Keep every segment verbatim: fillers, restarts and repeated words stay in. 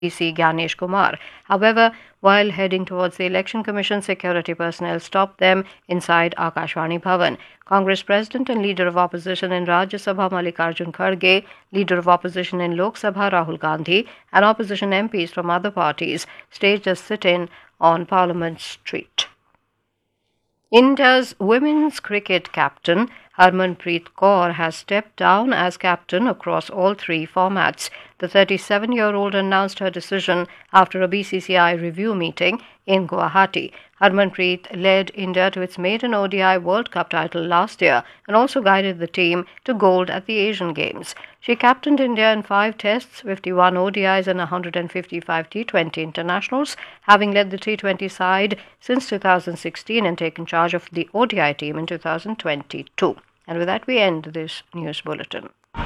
D C Gyanesh Kumar. However, while heading towards the Election Commission, security personnel stopped them inside Akashvani Bhavan. Congress President and Leader of Opposition in Rajya Sabha Mallikarjun Kharge, Leader of Opposition in Lok Sabha Rahul Gandhi, and opposition M Ps from other parties staged a sit-in on Parliament Street. India's women's cricket captain Harmanpreet Kaur has stepped down as captain across all three formats. The thirty-seven-year-old announced her decision after a B C C I review meeting in Guwahati. Harmanpreet led India to its maiden O D I World Cup title last year and also guided the team to gold at the Asian Games. She captained India in five tests, fifty-one O D Is and one hundred fifty-five T twenty internationals, having led the T twenty side since two thousand sixteen and taken charge of the O D I team in two thousand twenty-two. And with that, we end this news bulletin.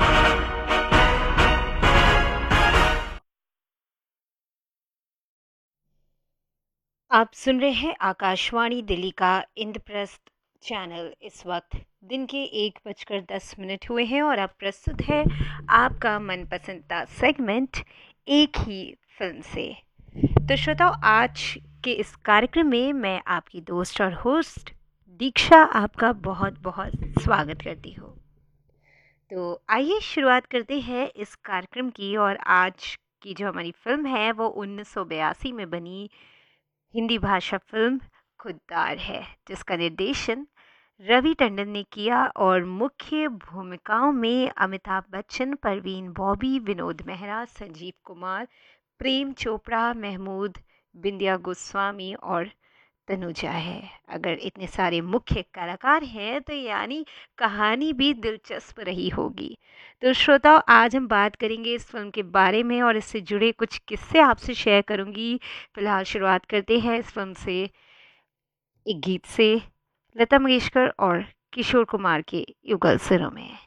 आप सुन रहे हैं आकाशवाणी दिल्ली का Indraprastha channel. इस वक्त दिन के एक बजकर दस मिनट हुए हैं और अब प्रस्तुत है आपका मनपसंदीदा सेगमेंट एक ही फिल्म से। तो श्रोताओ, आज के इस कार्यक्रम में मैं आपकी दोस्त और होस्ट दीक्षा आपका बहुत बहुत स्वागत करती हूँ। तो आइए शुरुआत करते हैं इस कार्यक्रम की। और आज की जो हमारी फिल्म है वो उन्नीस सौ बयासी में बनी हिंदी भाषा फिल्म खुददार है, जिसका निर्देशन रवि टंडन ने किया और मुख्य भूमिकाओं में अमिताभ बच्चन, परवीन बॉबी, विनोद मेहरा, संजीव कुमार, प्रेम चोपड़ा, महमूद, बिंदिया गोस्वामी और तनुजा है। अगर इतने सारे मुख्य कलाकार हैं तो यानी कहानी भी दिलचस्प रही होगी। तो श्रोताओ, आज हम बात करेंगे इस फिल्म के बारे में और इससे जुड़े कुछ किस्से आपसे शेयर करूंगी। फिलहाल शुरुआत करते हैं इस फिल्म से एक गीत से, लता मंगेशकर और किशोर कुमार के युगल सुरों में।